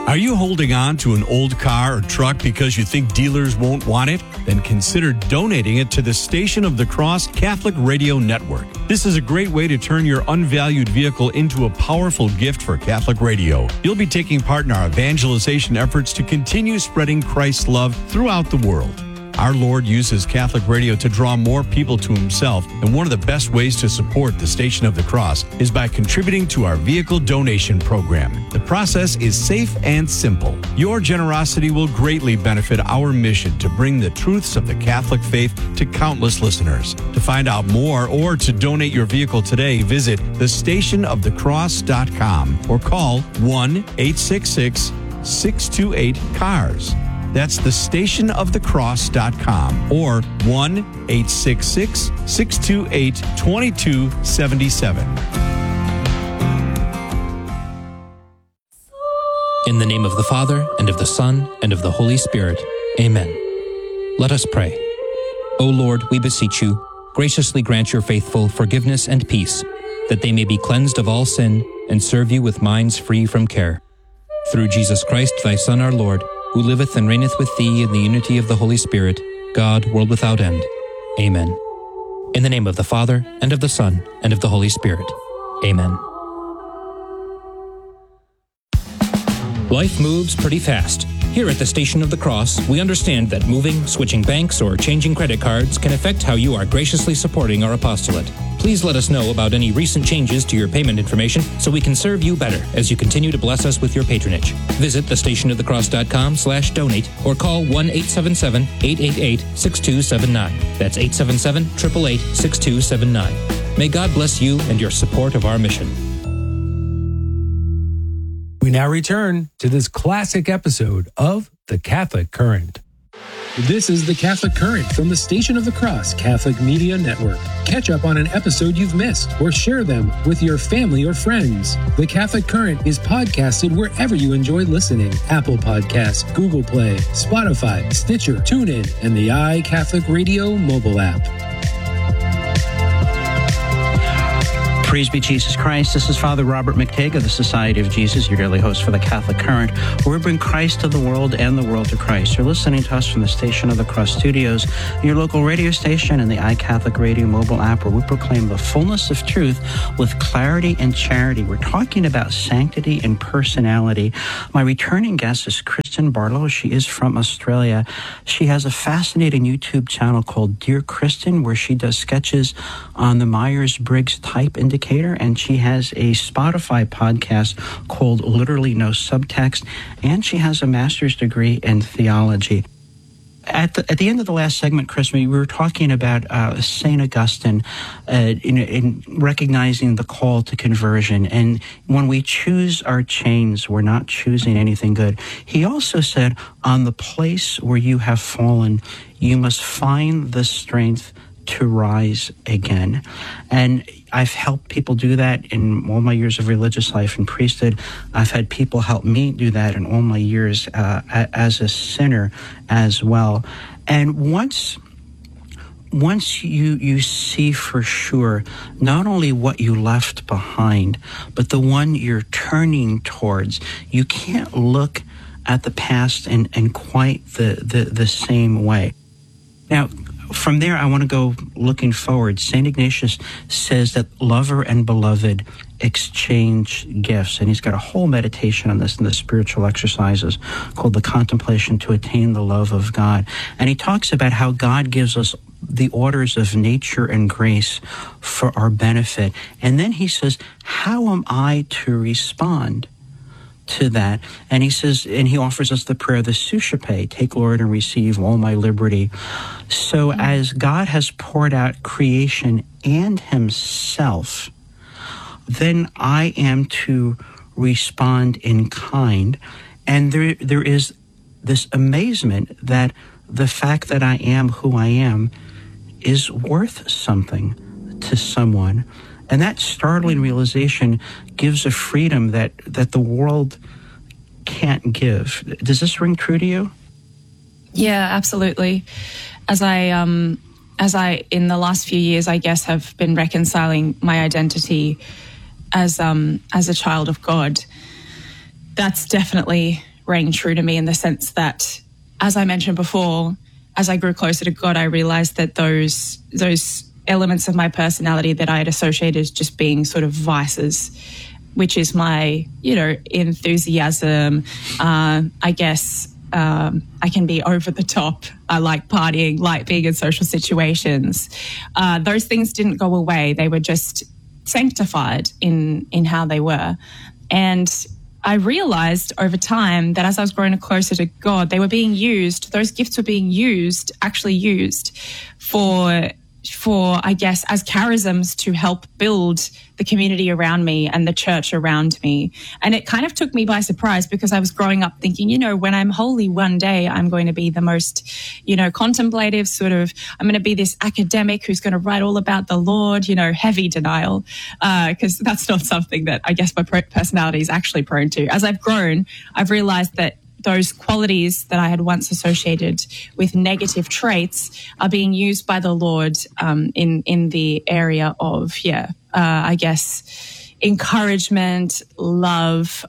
Are you holding on to an old car or truck because you think dealers won't want it? Then consider donating it to the Station of the Cross Catholic Radio Network. This is a great way to turn your unvalued vehicle into a powerful gift for Catholic radio. You'll be taking part in our evangelization efforts to continue spreading Christ's love throughout the world. Our Lord uses Catholic radio to draw more people to Himself, and one of the best ways to support the Station of the Cross is by contributing to our vehicle donation program. The process is safe and simple. Your generosity will greatly benefit our mission to bring the truths of the Catholic faith to countless listeners. To find out more or to donate your vehicle today, visit thestationofthecross.com or call 1-866-628-CARS. That's thestationofthecross.com or 1-866-628-2277. In the name of the Father, and of the Son, and of the Holy Spirit. Amen. Let us pray. O Lord, we beseech you, graciously grant your faithful forgiveness and peace, that they may be cleansed of all sin and serve you with minds free from care. Through Jesus Christ, thy Son, our Lord, who liveth and reigneth with thee in the unity of the Holy Spirit, God, world without end. Amen. In the name of the Father, and of the Son, and of the Holy Spirit. Amen. Life moves pretty fast. Here at the Station of the Cross, we understand that moving, switching banks, or changing credit cards can affect how you are graciously supporting our apostolate. Please let us know about any recent changes to your payment information so we can serve you better as you continue to bless us with your patronage. Visit thestationofthecross.com/donate or call 1-877-888-6279. That's 877-888-6279. May God bless you and your support of our mission. We now return to this classic episode of The Catholic Current. This is The Catholic Current from the Station of the Cross Catholic Media Network. Catch up on an episode you've missed or share them with your family or friends. The Catholic Current is podcasted wherever you enjoy listening. Apple Podcasts, Google Play, Spotify, Stitcher, TuneIn, and the iCatholic Radio mobile app. Praise be Jesus Christ. This is Father Robert McTague of the Society of Jesus, your daily host for the Catholic Current, where we bring Christ to the world and the world to Christ. You're listening to us from the Station of the Cross studios, your local radio station, and the iCatholic Radio mobile app, where we proclaim the fullness of truth with clarity and charity. We're talking about sanctity and personality. My returning guest is Kristen Barlow. She is from Australia. She has a fascinating YouTube channel called Dear Kristen, where she does sketches on the Myers-Briggs type indicator, and she has a Spotify podcast called Literally No Subtext, and she has a master's degree in theology. At the end of the last segment, Chris, we were talking about St. Augustine in recognizing the call to conversion. And when we choose our chains, we're not choosing anything good. He also said, on the place where you have fallen, you must find the strength to rise again. And I've helped people do that in all my years of religious life and priesthood. I've had people help me do that in all my years as a sinner as well. And once you see for sure not only what you left behind, but the one you're turning towards, you can't look at the past in quite the same way. Now, from there, I want to go looking forward. St. Ignatius says that lover and beloved exchange gifts, and he's got a whole meditation on this in the spiritual exercises called the Contemplation to Attain the Love of God. And he talks about how God gives us the orders of nature and grace for our benefit. And then he says, how am I to respond to that? And he says, and he offers us the prayer, the Suscipe, take, Lord, and receive all my liberty. So as God has poured out creation and himself, then I am to respond in kind. And there is this amazement that the fact that I am who I am is worth something to someone. And that startling realization gives a freedom that the world can't give. Does this ring true to you? Yeah, absolutely. As I in the last few years, I guess, have been reconciling my identity as a child of God, that's definitely rang true to me in the sense that, as I mentioned before, as I grew closer to God, I realized that those elements of my personality that I had associated as just being sort of vices, which is my, enthusiasm, I guess, I can be over the top. I like partying, like being in social situations. Those things didn't go away. They were just sanctified in how they were. And I realized over time that as I was growing closer to God, they were being used, those gifts were being actually used for, I guess, as charisms to help build the community around me and the church around me. And it kind of took me by surprise because I was growing up thinking, when I'm holy one day, I'm going to be the most, contemplative I'm going to be this academic who's going to write all about the Lord, heavy denial, because that's not something that I guess my personality is actually prone to. As I've grown, I've realized that those qualities that I had once associated with negative traits are being used by the Lord in the area of, I guess, encouragement, love,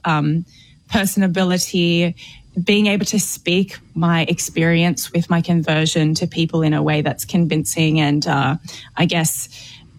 personability, being able to speak my experience with my conversion to people in a way that's convincing and, I guess,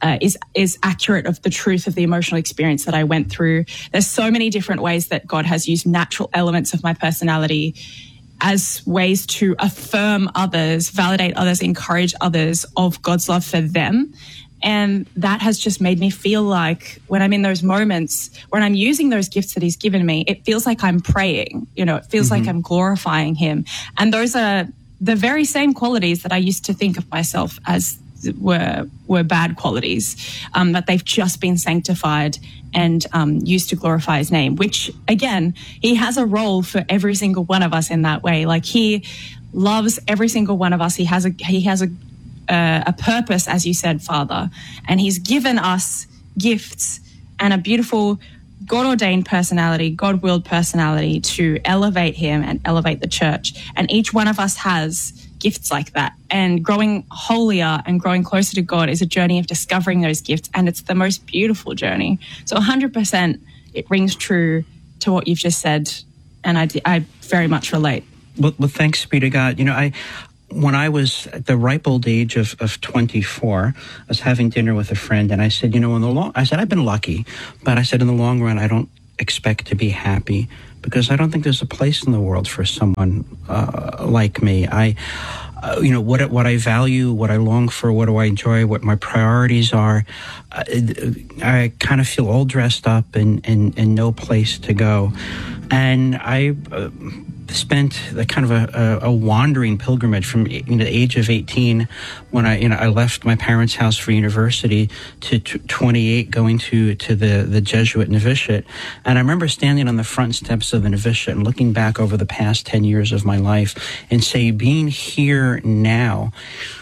is accurate of the truth of the emotional experience that I went through. There's so many different ways that God has used natural elements of my personality as ways to affirm others, validate others, encourage others of God's love for them. And that has just made me feel like when I'm in those moments, when I'm using those gifts that he's given me, it feels like I'm praying, it feels like I'm glorifying him. And those are the very same qualities that I used to think of myself as were bad qualities, that they've just been sanctified and used to glorify his name, which again, he has a role for every single one of us in that way. Like he loves every single one of us. He has a purpose, as you said, Father, and he's given us gifts and a beautiful God-ordained personality, God-willed personality to elevate him and elevate the church. And each one of us has gifts like that. And growing holier and growing closer to God is a journey of discovering those gifts, and it's the most beautiful journey. So 100% it rings true to what you've just said, and I very much relate. Well, thanks be to God. When I was at the ripe old age of 24, I was having dinner with a friend, and I said, I've been lucky, but I said, in the long run, I don't expect to be happy because I don't think there's a place in the world for someone like me. What I value, what I long for, what do I enjoy, what my priorities are, I kind of feel all dressed up and no place to go. And I spent a kind of a wandering pilgrimage from the age of 18 when I left my parents' house for university to 28 going to the Jesuit novitiate. And I remember standing on the front steps of the novitiate and looking back over the past 10 years of my life and say, being here now,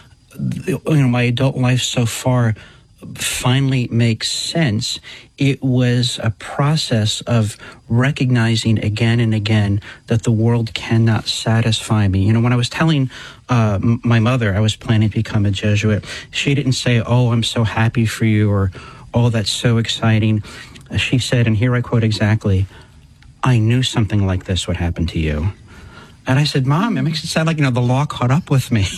my adult life so far finally makes sense. It was a process of recognizing again and again that the world cannot satisfy me. When I was telling my mother I was planning to become a Jesuit, she didn't say, "Oh, I'm so happy for you," or "Oh, that's so exciting." She said, and here I quote exactly, "I knew something like this would happen to you." And I said, "Mom, it makes it sound like, the law caught up with me,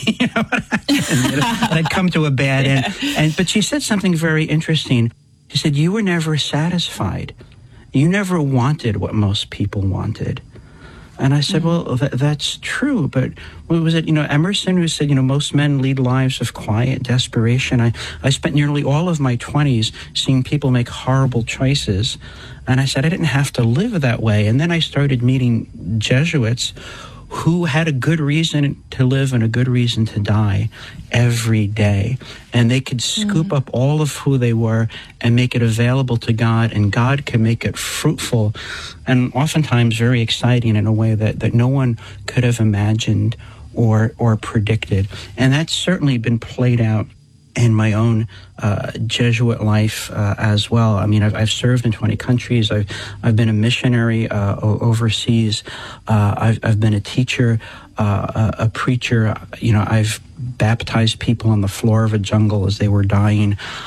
that I'd come to a bad end." But she said something very interesting. She said, "You were never satisfied. You never wanted what most people wanted." And I said, well, that's true. But what was it, Emerson, who said, most men lead lives of quiet desperation. I spent nearly all of my 20s seeing people make horrible choices. And I said, I didn't have to live that way. And then I started meeting Jesuits who had a good reason to live and a good reason to die every day. And they could scoop up all of who they were and make it available to God, and God can make it fruitful and oftentimes very exciting in a way that no one could have imagined or predicted. And that's certainly been played out in my own Jesuit life as well. I mean, I've served in 20 countries. I've been a missionary overseas. I've been a teacher, a preacher. I've baptized people on the floor of a jungle as they were dying.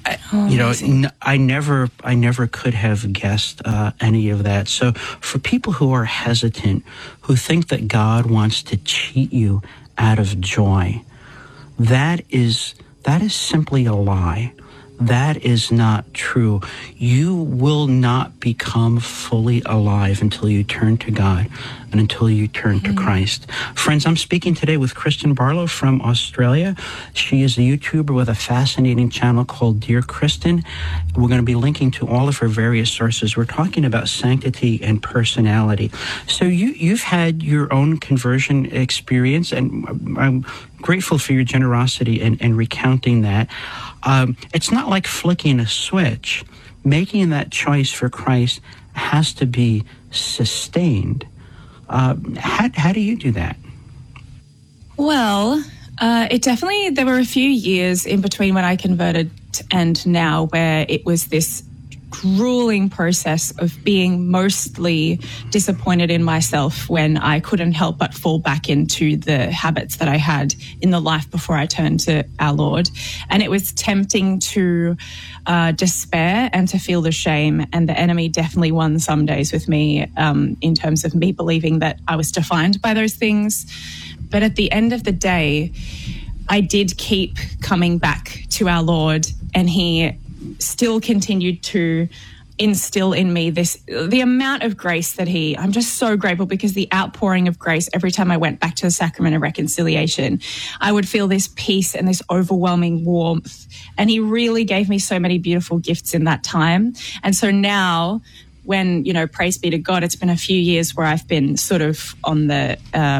I never could have guessed any of that. So for people who are hesitant, who think that God wants to cheat you out of joy, that is simply a lie. That is not true. You will not become fully alive until you turn to God and until you turn to Christ. Friends, I'm speaking today with Kristen Barlow from Australia. She is a YouTuber with a fascinating channel called Dear Kristen. We're going to be linking to all of her various sources. We're talking about sanctity and personality. So you've had your own conversion experience, and I'm grateful for your generosity in recounting that. It's not like flicking a switch. Making that choice for Christ has to be sustained. How do you do that? Well, there were a few years in between when I converted and now where it was this grueling process of being mostly disappointed in myself when I couldn't help but fall back into the habits that I had in the life before I turned to our Lord. And it was tempting to despair and to feel the shame. And the enemy definitely won some days with me in terms of me believing that I was defined by those things. But at the end of the day, I did keep coming back to our Lord, and He still continued to instill in me the amount of grace that I'm just so grateful, because the outpouring of grace every time I went back to the sacrament of reconciliation, I would feel this peace and this overwhelming warmth. And He really gave me so many beautiful gifts in that time. And so now when, praise be to God, it's been a few years where I've been sort of on the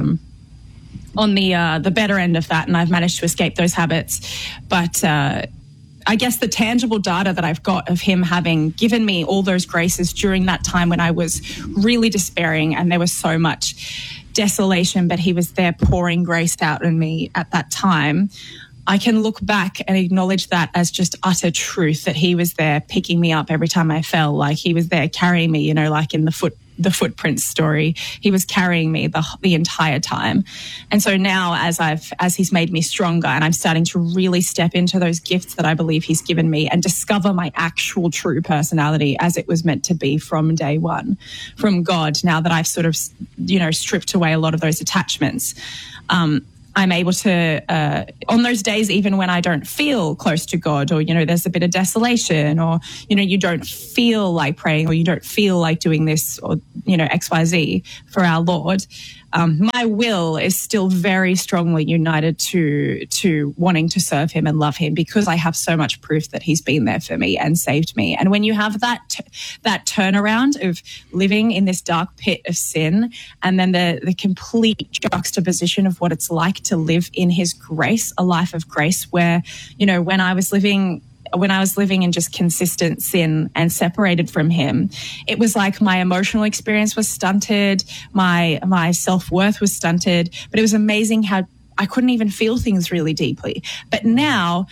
better end of that, and I've managed to escape those habits. But, I guess the tangible data that I've got of Him having given me all those graces during that time when I was really despairing and there was so much desolation, but He was there pouring grace out in me at that time, I can look back and acknowledge that as just utter truth, that He was there picking me up every time I fell, like He was there carrying me, like in the footprints story. He was carrying me the entire time. And so now as He's made me stronger and I'm starting to really step into those gifts that I believe He's given me and discover my actual true personality as it was meant to be from day one, from God, now that I've sort of, stripped away a lot of those attachments, I'm able to, on those days, even when I don't feel close to God, or, there's a bit of desolation, or, you don't feel like praying, or you don't feel like doing this, or, XYZ for our Lord, my will is still very strongly united to wanting to serve Him and love Him, because I have so much proof that He's been there for me and saved me. And when you have that turnaround of living in this dark pit of sin, and then the complete juxtaposition of what it's like to live in His grace, a life of grace, where, when I was living in just consistent sin and separated from Him, it was like my emotional experience was stunted, my self-worth was stunted, but it was amazing how I couldn't even feel things really deeply. But now,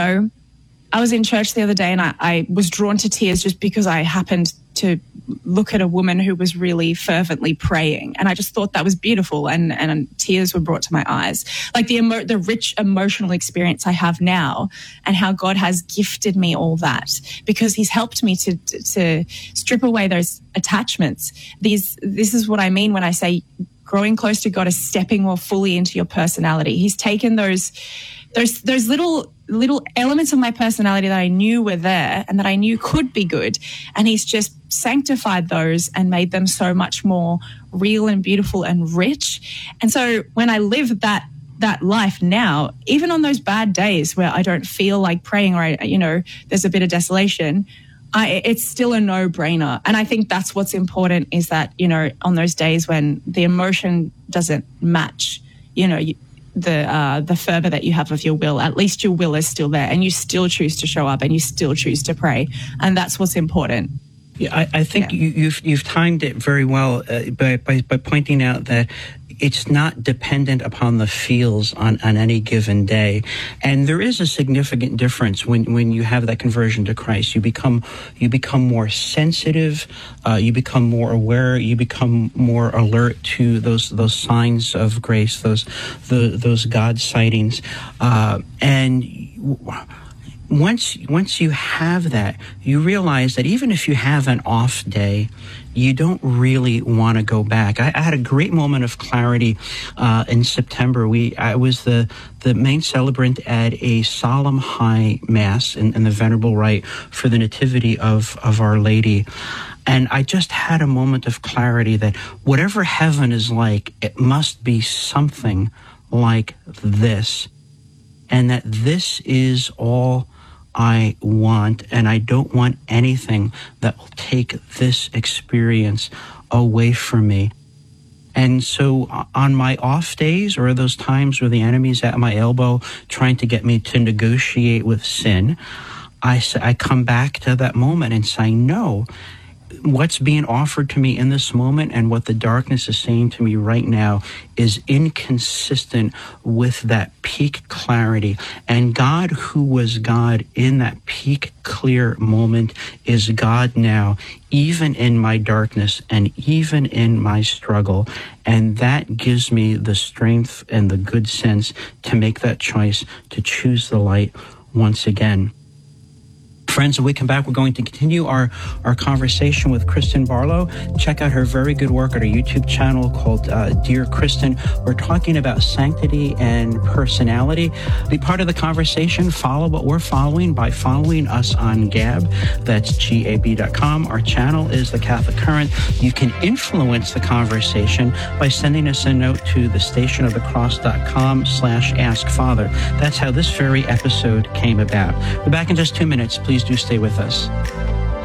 I was in church the other day and I was drawn to tears just because I happened to look at a woman who was really fervently praying. And I just thought that was beautiful, and tears were brought to my eyes. Like the rich emotional experience I have now, and how God has gifted me all that because He's helped me to strip away those attachments. This is what I mean when I say growing close to God is stepping more fully into your personality. He's taken those little elements of my personality that I knew were there and that I knew could be good, and He's just sanctified those and made them so much more real and beautiful and rich. And so when I live that life now, even on those bad days where I don't feel like praying, or there's a bit of desolation, it's still a no-brainer. And I think that's what's important, is that, on those days when the emotion doesn't match, the fervor that you have of your will, at least your will is still there, and you still choose to show up and you still choose to pray. And that's what's important. Yeah, I think you've timed it very well by pointing out that it's not dependent upon the feels on any given day. And there is a significant difference when you have that conversion to Christ. You become more sensitive, you become more aware, you become more alert to those signs of grace, those God sightings, and once you have that, you realize that even if you have an off day, you don't really want to go back. I had a great moment of clarity in September. I was the main celebrant at a solemn high mass in the Venerable Rite for the Nativity of Our Lady. And I just had a moment of clarity that whatever heaven is like, it must be something like this. And that this is all I want, and I don't want anything that will take this experience away from me. And so on my off days, or those times where the enemy's at my elbow trying to get me to negotiate with sin, I come back to that moment and say, no, what's being offered to me in this moment and what the darkness is saying to me right now is inconsistent with that peak clarity. And God, who was God in that peak clear moment, is God now, even in my darkness and even in my struggle. And that gives me the strength and the good sense to make that choice to choose the light once again. Friends, when we come back, we're going to continue our conversation with Kristen Barlow. Check out her very good work at our YouTube channel called Dear Kristen. We're talking about sanctity and personality. Be part of the conversation. Follow what we're following by following us on Gab. That's gab.com. Our channel is The Catholic Current. You can influence the conversation by sending us a note to thestationofthecross.com/askfather. That's how this very episode came about. We're back in just 2 minutes. Please do stay with us.